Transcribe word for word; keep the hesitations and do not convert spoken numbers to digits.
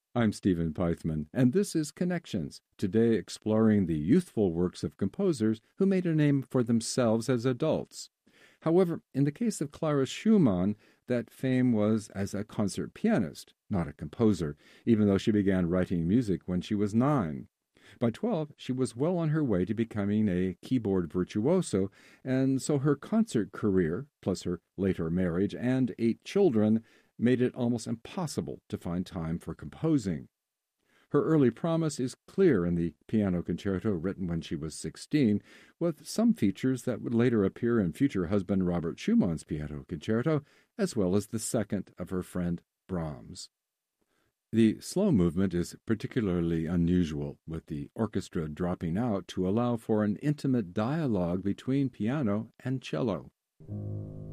I'm Stephen Pythman, and this is Connections, today exploring the youthful works of composers who made a name for themselves as adults. However, in the case of Clara Schumann, that fame was as a concert pianist, not a composer, even though she began writing music when she was nine. By twelve, she was well on her way to becoming a keyboard virtuoso, and so her concert career, plus her later marriage and eight children, made it almost impossible to find time for composing. Her early promise is clear in the piano concerto written when she was sixteen, with some features that would later appear in future husband Robert Schumann's piano concerto, as well as the second of her friend Brahms. The slow movement is particularly unusual, with the orchestra dropping out to allow for an intimate dialogue between piano and cello.